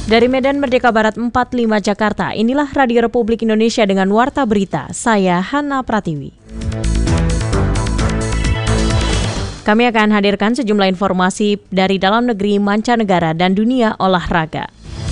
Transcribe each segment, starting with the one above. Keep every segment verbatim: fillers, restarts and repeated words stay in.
Dari Medan Merdeka Barat empat puluh lima Jakarta, inilah Radio Republik Indonesia dengan Warta Berita. Saya Hana Pratiwi. Kami akan hadirkan sejumlah informasi dari dalam negeri, mancanegara, dan dunia olahraga.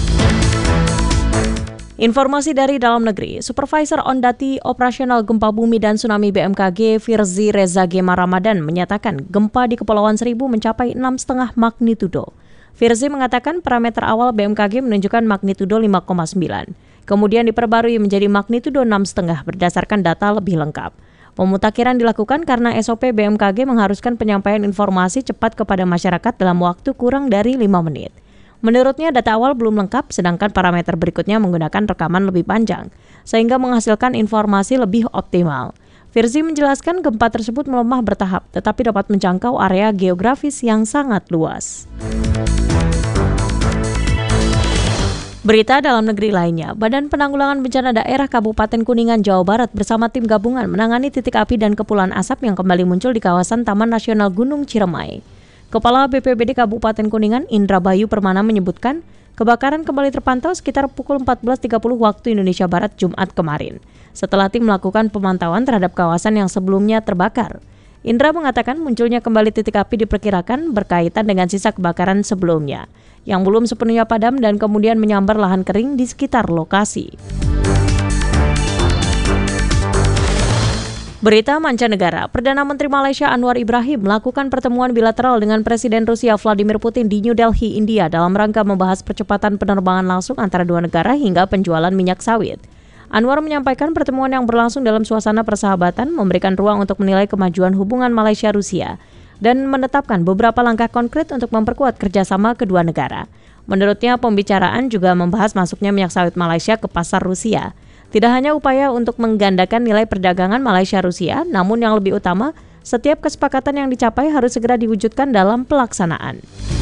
Informasi dari dalam negeri, Supervisor Ondati Operasional Gempa Bumi dan Tsunami B M K G Firzi Reza Gema Ramadan menyatakan gempa di Kepulauan Seribu mencapai enam koma lima magnitudo. Firzi mengatakan parameter awal B M K G menunjukkan magnitudo lima koma sembilan, kemudian diperbarui menjadi magnitudo enam koma lima berdasarkan data lebih lengkap. Pemutakhiran dilakukan karena S O P B M K G mengharuskan penyampaian informasi cepat kepada masyarakat dalam waktu kurang dari lima menit. Menurutnya data awal belum lengkap, sedangkan parameter berikutnya menggunakan rekaman lebih panjang, sehingga menghasilkan informasi lebih optimal. Firzi menjelaskan gempa tersebut melemah bertahap, tetapi dapat menjangkau area geografis yang sangat luas. Berita dalam negeri lainnya, Badan Penanggulangan Bencana Daerah Kabupaten Kuningan, Jawa Barat bersama tim gabungan menangani titik api dan kepulan asap yang kembali muncul di kawasan Taman Nasional Gunung Ciremai. Kepala B P B D Kabupaten Kuningan, Indra Bayu Permana menyebutkan, kebakaran kembali terpantau sekitar pukul empat belas tiga puluh waktu Indonesia Barat Jumat kemarin, setelah tim melakukan pemantauan terhadap kawasan yang sebelumnya terbakar. Indra mengatakan munculnya kembali titik api diperkirakan berkaitan dengan sisa kebakaran sebelumnya, yang belum sepenuhnya padam dan kemudian menyambar lahan kering di sekitar lokasi. Berita mancanegara, Perdana Menteri Malaysia Anwar Ibrahim melakukan pertemuan bilateral dengan Presiden Rusia Vladimir Putin di New Delhi, India dalam rangka membahas percepatan penerbangan langsung antara dua negara hingga penjualan minyak sawit. Anwar menyampaikan pertemuan yang berlangsung dalam suasana persahabatan memberikan ruang untuk menilai kemajuan hubungan Malaysia-Rusia dan menetapkan beberapa langkah konkret untuk memperkuat kerjasama kedua negara. Menurutnya, pembicaraan juga membahas masuknya minyak sawit Malaysia ke pasar Rusia. Tidak hanya upaya untuk menggandakan nilai perdagangan Malaysia-Rusia, namun yang lebih utama, setiap kesepakatan yang dicapai harus segera diwujudkan dalam pelaksanaan.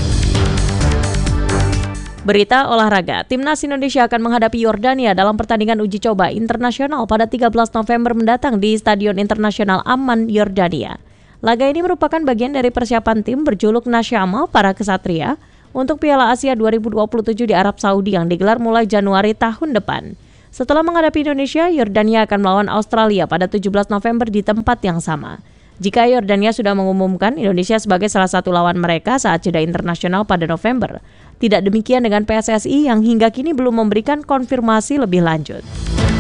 Berita olahraga, Timnas Indonesia akan menghadapi Yordania dalam pertandingan uji coba internasional pada tiga belas November mendatang di Stadion Internasional Amman, Yordania. Laga ini merupakan bagian dari persiapan tim berjuluk Nasyama para Kesatria untuk Piala Asia dua ribu dua puluh tujuh di Arab Saudi yang digelar mulai Januari tahun depan. Setelah menghadapi Indonesia, Yordania akan melawan Australia pada tujuh belas November di tempat yang sama. Jika Yordania sudah mengumumkan Indonesia sebagai salah satu lawan mereka saat jeda internasional pada November. Tidak demikian dengan P S S I yang hingga kini belum memberikan konfirmasi lebih lanjut.